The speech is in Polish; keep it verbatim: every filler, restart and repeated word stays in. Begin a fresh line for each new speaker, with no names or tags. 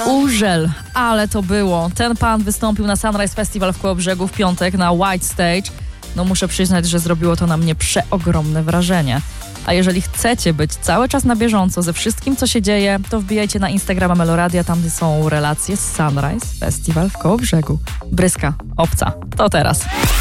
Urzel, ale to było. Ten pan wystąpił na Sunrise Festival w Kołobrzegu w piątek na White Stage. No muszę przyznać, że zrobiło to na mnie przeogromne wrażenie. A jeżeli chcecie być cały czas na bieżąco ze wszystkim, co się dzieje, to wbijajcie na Instagrama Meloradia, tam są relacje z Sunrise Festival w Kołobrzegu. Bryska, obca, to teraz.